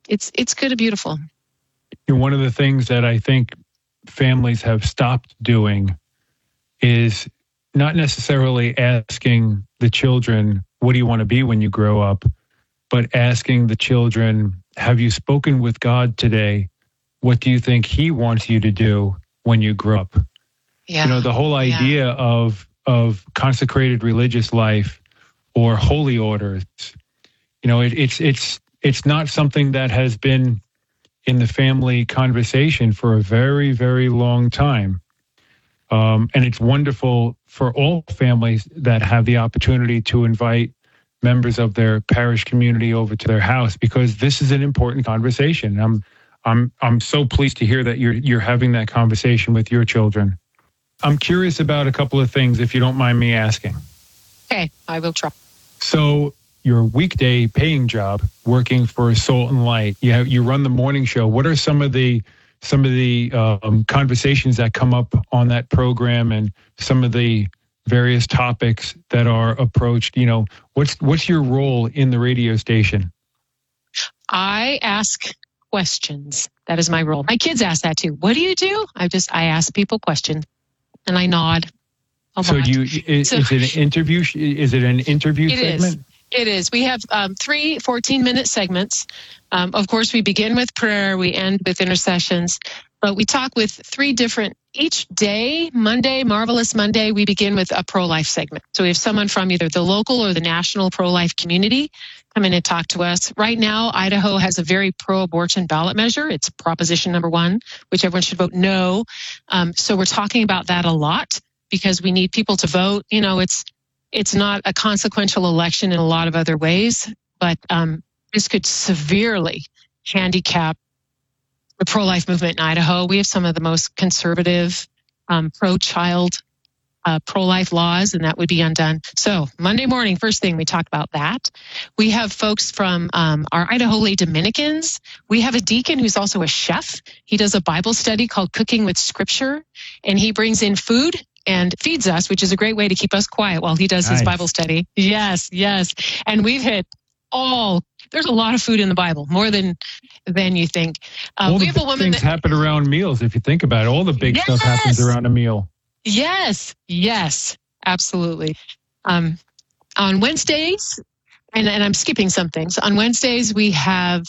it's good and beautiful. One of the things that I think families have stopped doing is not necessarily asking the children, what do you want to be when you grow up? But asking the children, have you spoken with God today? What do you think He wants you to do when you grow up? Yeah. The whole idea of consecrated religious life or holy orders, it's not something that has been in the family conversation for a very, very long time. And it's wonderful for all families that have the opportunity to invite members of their parish community over to their house, because this is an important conversation. I'm so pleased to hear that you're having that conversation with your children. I'm curious about a couple of things, if you don't mind me asking. Okay, I will try. So your weekday paying job, working for Salt and Light, you run the morning show. What are some of the conversations that come up on that program, and some of the various topics that are approached? What's your role in the radio station? I ask questions. That is my role. My kids ask that too. What do you do? I ask people questions, and I nod. Is it an interview? Is it an interview segment? It is. We have 3 14-minute segments. Of course, we begin with prayer. We end with intercessions. But we talk with 3 different, each day. Monday, Marvelous Monday, we begin with a pro-life segment. So we have someone from either the local or the national pro-life community come in and talk to us. Right now, Idaho has a very pro-abortion ballot measure. It's Proposition number 1, which everyone should vote no. So we're talking about that a lot because we need people to vote. It's not a consequential election in a lot of other ways, but this could severely handicap the pro-life movement in Idaho. We have some of the most conservative pro-child pro-life laws, and that would be undone. So Monday morning, first thing, we talk about that. We have folks from our Idaho Lay Dominicans. We have a deacon who's also a chef. He does a Bible study called Cooking with Scripture, and he brings in food and feeds us, which is a great way to keep us quiet while he does his Bible study. Yes. And we've hit there's a lot of food in the Bible, more than you think. We have a woman things happen around meals, if you think about it. All the big stuff happens around a meal. Yes, absolutely. On Wednesdays, and I'm skipping some things. On Wednesdays, we have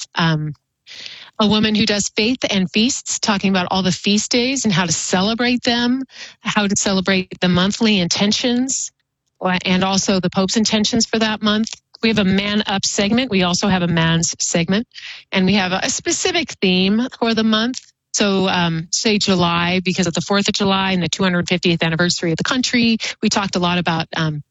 a woman who does faith and feasts, talking about all the feast days and how to celebrate them, how to celebrate the monthly intentions, and also the Pope's intentions for that month. We have a Man Up segment. We also have a Man's segment, and we have a specific theme for the month. So say July, because of the 4th of July and the 250th anniversary of the country, we talked a lot about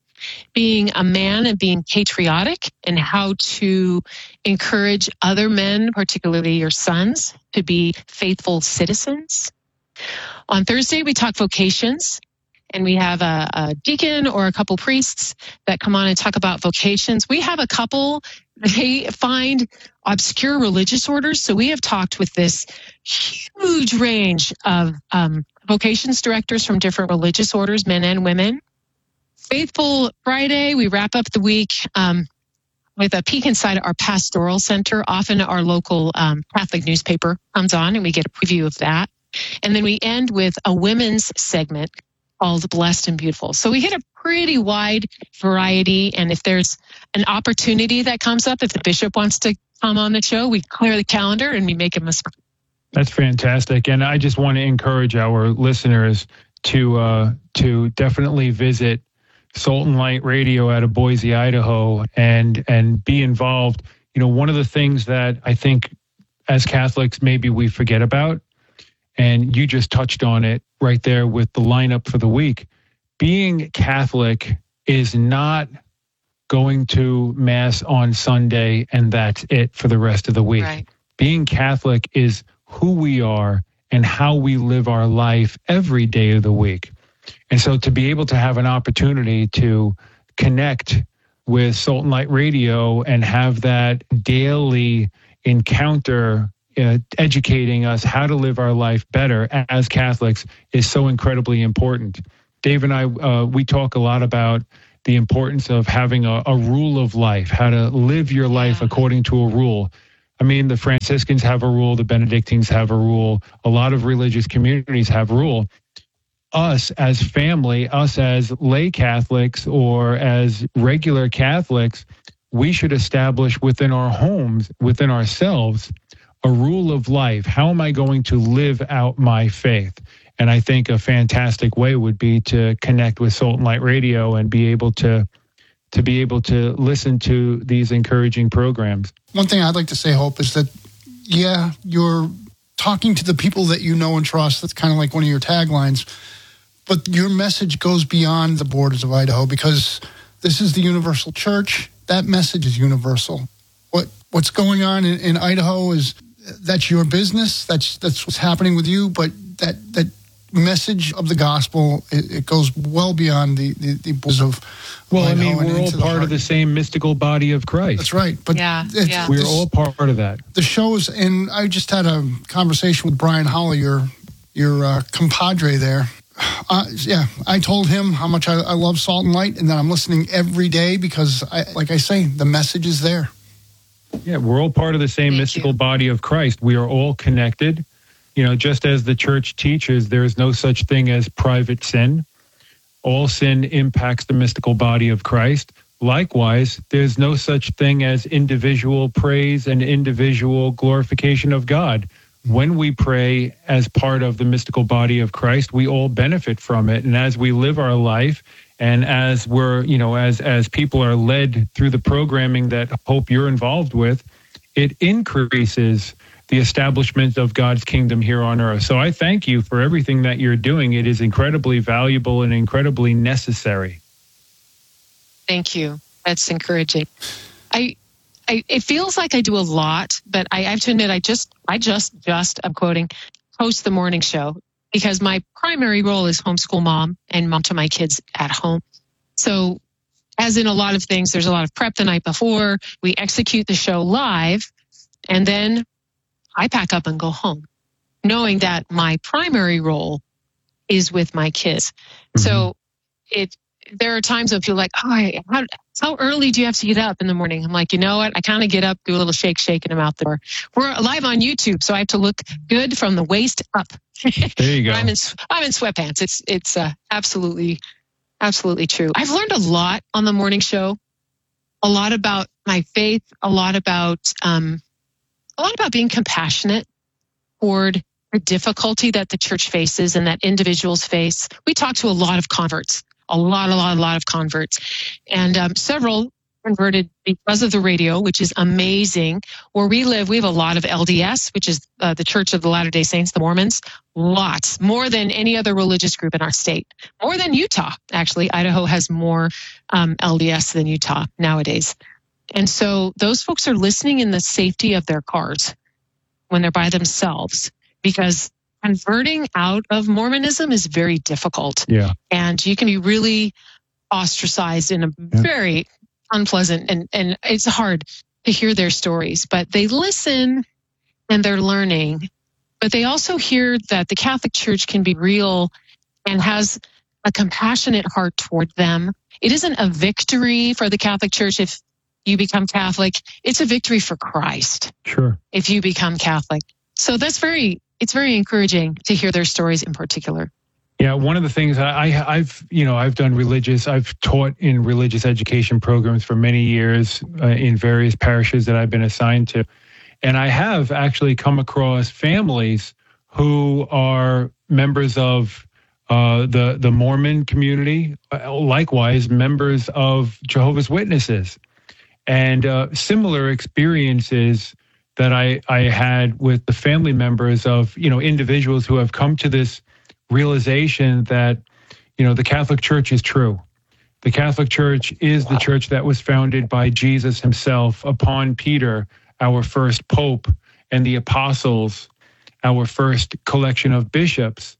being a man and being patriotic and how to encourage other men, particularly your sons, to be faithful citizens. On Thursday, we talk vocations, and we have a deacon or a couple priests that come on and talk about vocations. We have a couple, they find obscure religious orders. So we have talked with this huge range of vocations directors from different religious orders, men and women. Faithful Friday, we wrap up the week with a peek inside our pastoral center. Often our local Catholic newspaper comes on and we get a preview of that. And then we end with a women's segment called Blessed and Beautiful. So we hit a pretty wide variety. And if there's an opportunity that comes up, if the bishop wants to come on the show, we clear the calendar and we make him a spot. That's fantastic. And I just want to encourage our listeners to definitely visit Salt and Light Radio out of Boise, Idaho, and be involved. One of the things that I think as Catholics maybe we forget about, and you just touched on it right there with the lineup for the week. Being Catholic is not going to Mass on Sunday and that's it for the rest of the week. Right. Being Catholic is who we are and how we live our life every day of the week. And so to be able to have an opportunity to connect with Salt and Light Radio and have that daily encounter educating us how to live our life better as Catholics is so incredibly important. Dave and I, we talk a lot about the importance of having a rule of life, how to live your life according to a rule. I mean, the Franciscans have a rule, the Benedictines have a rule, a lot of religious communities have a rule. Us as family, us as lay Catholics or as regular Catholics, we should establish within our homes, within ourselves, a rule of life. How am I going to live out my faith? And I think a fantastic way would be to connect with Salt and Light Radio and be able to listen to these encouraging programs. One thing I'd like to say, Hope, is that, yeah, you're talking to the people that you know and trust. That's kind of like one of your taglines. But your message goes beyond the borders of Idaho, because this is the universal church. That message is universal. What's going on in Idaho that's your business. That's what's happening with you. But that message of the gospel, it goes well beyond the borders of Idaho. We're all part of the same mystical body of Christ. That's right. But we're all part of that. The shows, and I just had a conversation with Brian Holly, your compadre there. I told him how much I love Salt and Light, and that I'm listening every day because, like I say, the message is there. Yeah, we're all part of the same mystical body of Christ. We are all connected. Just as the church teaches, there is no such thing as private sin. All sin impacts the mystical body of Christ. Likewise, there's no such thing as individual praise and individual glorification of God. When we pray as part of the mystical body of Christ, we all benefit from it. And as we live our life, and as we're, as people are led through the programming that Hope you're involved with, it increases the establishment of God's kingdom here on earth. So I thank you for everything that you're doing. It is incredibly valuable and incredibly necessary. Thank you. That's encouraging. It feels like I do a lot, but I have to admit, I'm quoting, host the morning show, because my primary role is homeschool mom and mom to my kids at home. So as in a lot of things, there's a lot of prep the night before. We execute the show live, and then I pack up and go home, knowing that my primary role is with my kids. Mm-hmm. So there are times when I feel like, how early do you have to get up in the morning? I'm like, you know what? I kind of get up, do a little shake, and I'm out the door. We're live on YouTube, so I have to look good from the waist up. There you go. I'm in sweatpants. It's absolutely true. I've learned a lot on the morning show, a lot about my faith, a lot about being compassionate toward the difficulty that the church faces and that individuals face. We talk to a lot of converts. A lot of converts, and several converted because of the radio, which is amazing. Where we live, we have a lot of LDS, which is the Church of the Latter-day Saints, the Mormons. Lots, more than any other religious group in our state. More than Utah, actually. Idaho has more LDS than Utah nowadays. And so those folks are listening in the safety of their cars when they're by themselves, because converting out of Mormonism is very difficult. Yeah. And you can be really ostracized in a very unpleasant, and it's hard to hear their stories, but they listen and they're learning. But they also hear that the Catholic Church can be real and has a compassionate heart toward them. It isn't a victory for the Catholic Church if you become Catholic. It's a victory for Christ. Sure. If you become Catholic. So it's very encouraging to hear their stories in particular. Yeah, one of the things I've taught in religious education programs for many years in various parishes that I've been assigned to. And I have actually come across families who are members of the Mormon community, likewise members of Jehovah's Witnesses, and similar experiences that I had with the family members of, individuals who have come to this realization that, the Catholic Church is true. The Catholic Church is the church that was founded by Jesus himself upon Peter, our first pope, and the apostles, our first collection of bishops.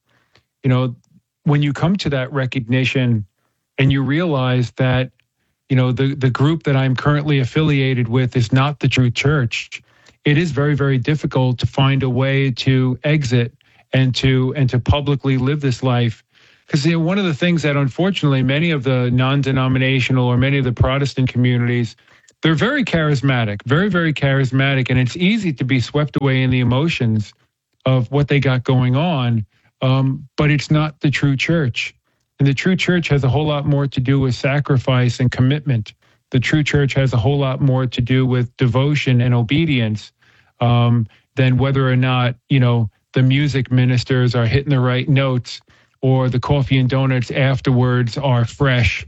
When you come to that recognition and you realize that, the group that I'm currently affiliated with is not the true church, it is very, very difficult to find a way to exit and to publicly live this life. Because one of the things that unfortunately many of the non-denominational or many of the Protestant communities they're very charismatic, very, very charismatic. And it's easy to be swept away in the emotions of what they got going on. But it's not the true church. And the true church has a whole lot more to do with sacrifice and commitment. The true church has a whole lot more to do with devotion and obedience than whether or not, the music ministers are hitting the right notes or the coffee and donuts afterwards are fresh.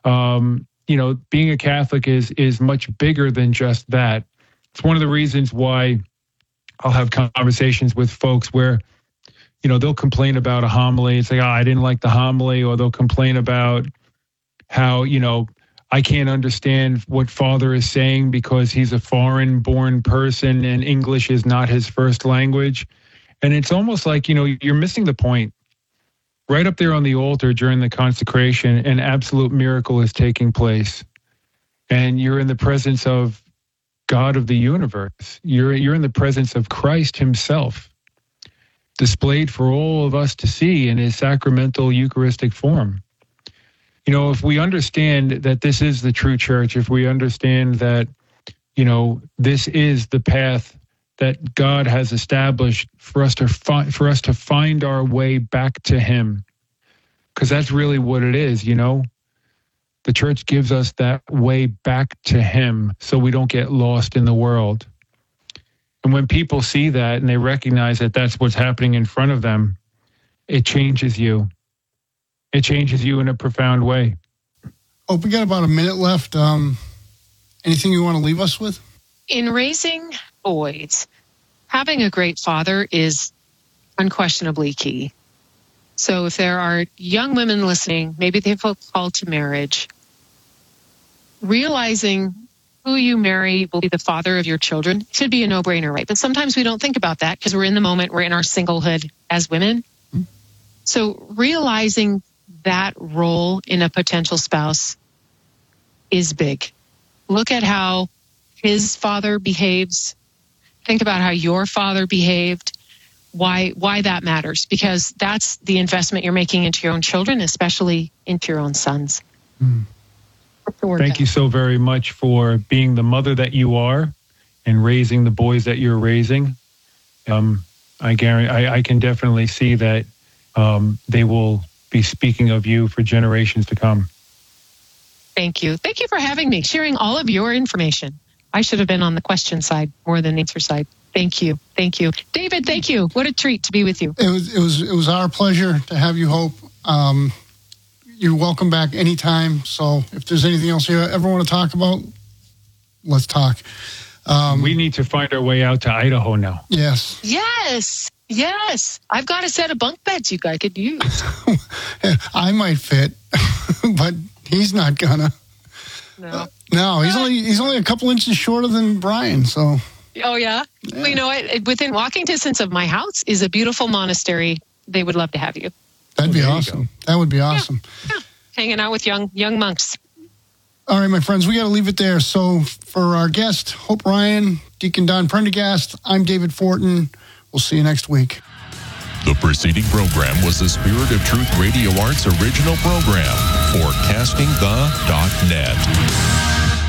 Being a Catholic is much bigger than just that. It's one of the reasons why I'll have conversations with folks where, they'll complain about a homily. It's like, I didn't like the homily, or they'll complain about how, I can't understand what Father is saying because he's a foreign-born person and English is not his first language. And it's almost like, you're missing the point. Right up there on the altar during the consecration, an absolute miracle is taking place. And you're in the presence of God of the universe. You're in the presence of Christ himself, displayed for all of us to see in his sacramental Eucharistic form. If we understand that this is the true church, if we understand that, this is the path that God has established for us to find our way back to him, because that's really what it is. The church gives us that way back to him so we don't get lost in the world. And when people see that and they recognize that that's what's happening in front of them, it changes you. It changes you in a profound way. Oh, we got about a minute left. Anything you want to leave us with? In raising boys, having a great father is unquestionably key. So if there are young women listening, maybe they feel called to marriage, realizing who you marry will be the father of your children should be a no-brainer, right? But sometimes we don't think about that because we're in the moment, we're in our singlehood as women. So realizing that role in a potential spouse is big. Look at how his father behaves. Think about how your father behaved, why that matters, because that's the investment you're making into your own children, especially into your own sons. Thank you so very much for being the mother that you are and raising the boys that you're raising. I can definitely see that they will be speaking of you for generations to come. Thank you. Thank you for having me, sharing all of your information. I should have been on the question side more than the answer side. Thank you. Thank you. David, thank you. What a treat to be with you. It was our pleasure to have you, Hope. You're welcome back anytime. So if there's anything else you ever want to talk about, let's talk. We need to find our way out to Idaho now. Yes. Yes. I've got a set of bunk beds you guys could use. I might fit, but he's not gonna. No, he's only a couple inches shorter than Brian, so. Oh, yeah? Well, you know what? Within walking distance of my house is a beautiful monastery. They would love to have you. That'd be awesome. That would be awesome. Yeah. Hanging out with young monks. All right, my friends, we got to leave it there. So for our guest, Hope Ryan, Deacon Don Prendergast, I'm David Fortin. We'll see you next week. The preceding program was the Spirit of Truth Radio Arts original program for CastingThe.net.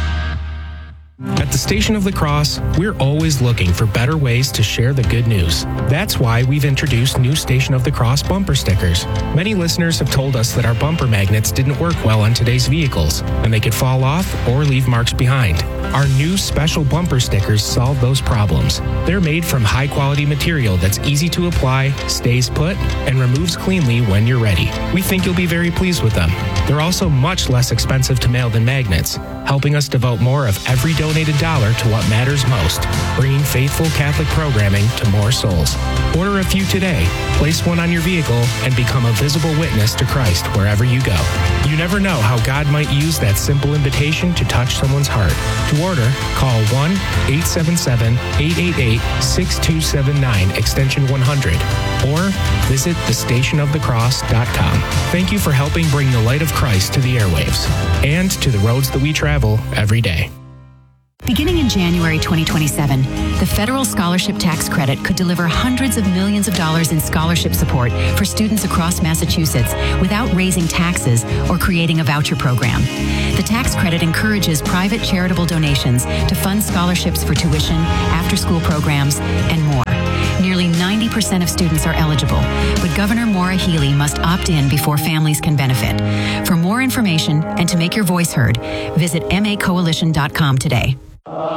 At the Station of the Cross, we're always looking for better ways to share the good news. That's why we've introduced new Station of the Cross bumper stickers. Many listeners have told us that our bumper magnets didn't work well on today's vehicles, and they could fall off or leave marks behind. Our new special bumper stickers solve those problems. They're made from high-quality material that's easy to apply, stays put, and removes cleanly when you're ready. We think you'll be very pleased with them. They're also much less expensive to mail than magnets, helping us devote more of every donated dollar to what matters most, bringing faithful Catholic programming to more souls. Order a few today, place one on your vehicle, and become a visible witness to Christ wherever you go. You never know how God might use that simple invitation to touch someone's heart. To order, call 1-877-888-6279, extension 100, or visit thestationofthecross.com. Thank you for helping bring the light of Christ to the airwaves and to the roads that we travel every day. Beginning in January 2027, the federal scholarship tax credit could deliver hundreds of millions of dollars in scholarship support for students across Massachusetts without raising taxes or creating a voucher program. The tax credit encourages private charitable donations to fund scholarships for tuition, after-school programs, and more. Nearly 90% of students are eligible, but Governor Maura Healey must opt in before families can benefit. For more information and to make your voice heard, visit macoalition.com today.